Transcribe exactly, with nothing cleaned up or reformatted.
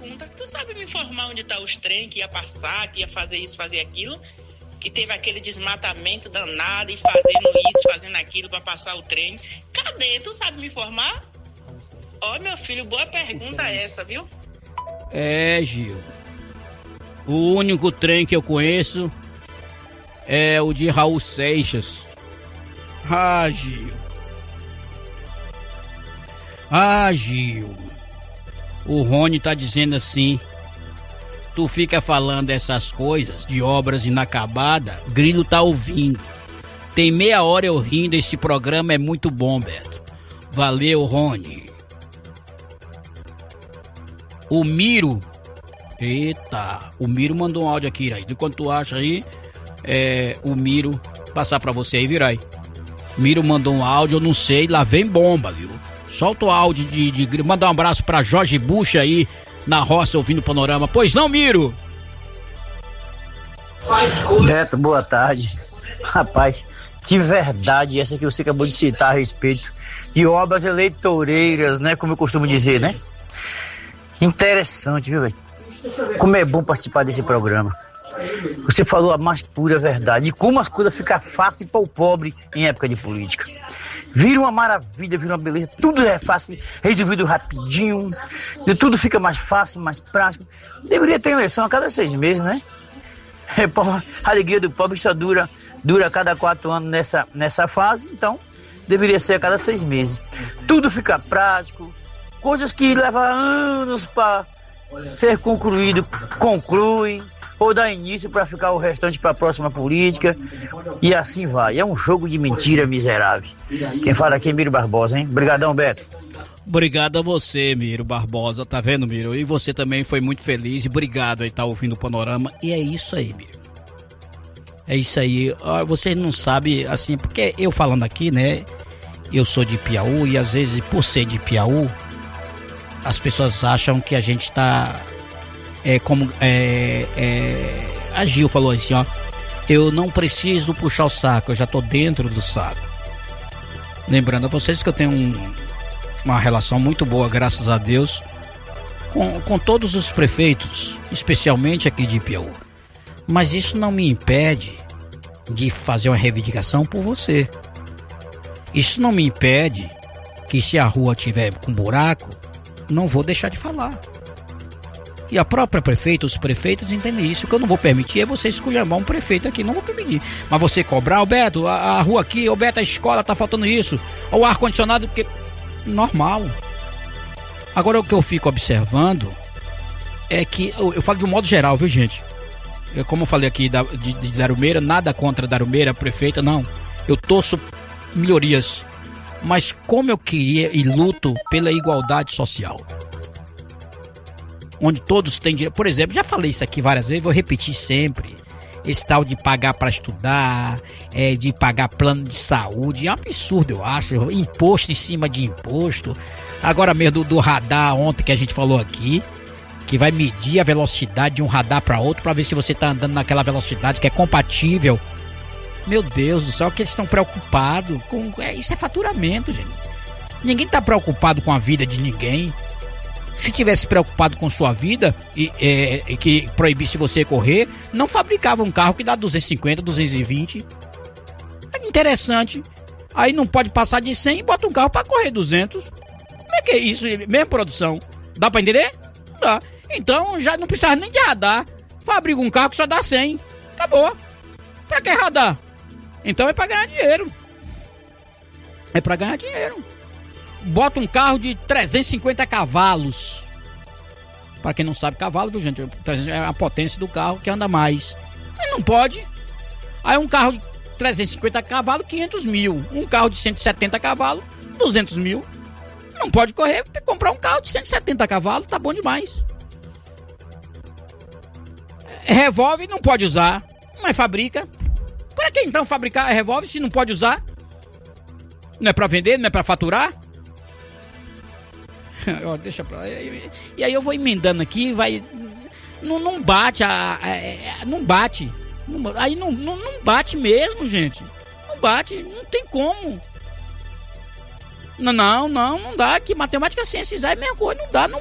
pergunta, tu sabe me informar onde tá os trem que ia passar, que ia fazer isso, fazer aquilo? Que teve aquele desmatamento danado e fazendo isso, fazendo aquilo pra passar o trem. Cadê? Tu sabe me informar? Ó, meu filho, boa pergunta essa, viu? É, Gil. O único trem que eu conheço é o de Raul Seixas. Ah, Gil. Ah, Gil. O Rony tá dizendo assim: tu fica falando essas coisas de obras inacabadas, Grilo tá ouvindo. Tem meia hora eu rindo, esse programa é muito bom, Beto. Valeu, Rony. O Miro. Eita, o Miro mandou um áudio aqui, Iraí. Enquanto tu acha aí, é, o Miro, passar pra você aí, Virai. Miro mandou um áudio, eu não sei, lá vem bomba, viu? Solta o áudio de, de... Manda um abraço pra Jorge Bush aí, na roça, ouvindo o Panorama. Pois não, Miro? Beto, boa tarde. Rapaz, que verdade essa que você acabou de citar a respeito de obras eleitoreiras, né? Como eu costumo dizer, né? Interessante, viu, velho? Como é bom participar desse programa. Você falou a mais pura verdade. E como as coisas ficam fáceis para o pobre em época de política. Vira uma maravilha, vira uma beleza. Tudo é fácil, resolvido rapidinho. E tudo fica mais fácil, mais prático. Deveria ter eleição a cada seis meses, né? A alegria do pobre só dura, dura a cada quatro anos nessa, nessa fase. Então, deveria ser a cada seis meses. Tudo fica prático. Coisas que levam anos para ser concluído, concluem, ou dá início para ficar o restante para a próxima política, e assim vai. É um jogo de mentira miserável. Quem fala aqui é Miro Barbosa, hein? Obrigadão, Beto. Obrigado a você, Miro Barbosa, tá vendo, Miro? E você também foi muito feliz, e obrigado aí, tá ouvindo o Panorama, e é isso aí, Miro. É isso aí. Você não sabe, assim, porque eu falando aqui, né, eu sou de Piauí, e às vezes, por ser de Piauí, as pessoas acham que a gente tá é, como é, é, a Gil falou assim, ó, eu não preciso puxar o saco, eu já tô dentro do saco. Lembrando a vocês que eu tenho um, uma relação muito boa, graças a Deus, com, com todos os prefeitos, especialmente aqui de Piauí. Mas isso não me impede de fazer uma reivindicação por você. Isso não me impede que, se a rua tiver com buraco, não vou deixar de falar. E a própria prefeita, os prefeitos entendem isso. O que eu não vou permitir é você esculhambar um prefeito aqui, não vou permitir. Mas você cobrar, Alberto, a, a rua aqui, Alberto, a escola, tá faltando isso, ou o ar-condicionado, porque... normal. Agora, o que eu fico observando é que, eu, eu falo de um modo geral, viu, gente? Eu, como eu falei aqui da, de, de Darumeira, nada contra Darumeira, prefeita, não. Eu torço melhorias. Mas como eu queria e luto pela igualdade social, onde todos têm direito. Por exemplo, já falei isso aqui várias vezes, vou repetir sempre. Esse tal de pagar para estudar, é, de pagar plano de saúde, é um absurdo, eu acho. Imposto em cima de imposto. Agora mesmo do, do radar ontem que a gente falou aqui, que vai medir a velocidade de um radar para outro para ver se você tá andando naquela velocidade que é compatível. Meu Deus do céu, que eles estão preocupados com... É, isso é faturamento, gente. Ninguém está preocupado com a vida de ninguém. Se tivesse preocupado com sua vida e é, que proibisse você correr, não fabricava um carro que dá duzentos e cinquenta, duzentos e vinte. É interessante. Aí não pode passar de cem e bota um carro para correr duzentos. Como é que é isso? Mesma produção. Dá para entender? Dá. Então já não precisa nem de radar. Fabrica um carro que só dá cem. Acabou. Para que radar? Então é para ganhar dinheiro. É para ganhar dinheiro. Bota um carro de trezentos e cinquenta cavalos. Para quem não sabe, cavalo, viu, gente? É a potência do carro que anda mais. Mas não pode. Aí um carro de trezentos e cinquenta cavalos, quinhentos mil. Um carro de cento e setenta cavalos, duzentos mil. Não pode correr, comprar um carro de cento e setenta cavalos, tá bom demais. Revólver não pode usar, mas fabrica. Para que então fabricar revólver se não pode usar? Não é para vender, não é para faturar? Deixa pra lá. E aí eu vou emendando aqui, vai. Não, não bate, a, a, a, não bate. Não, aí não, não, não bate mesmo, gente. Não bate, não tem como. Não, não, não, não dá. Que matemática, ciência, é a mesma coisa. Não dá, não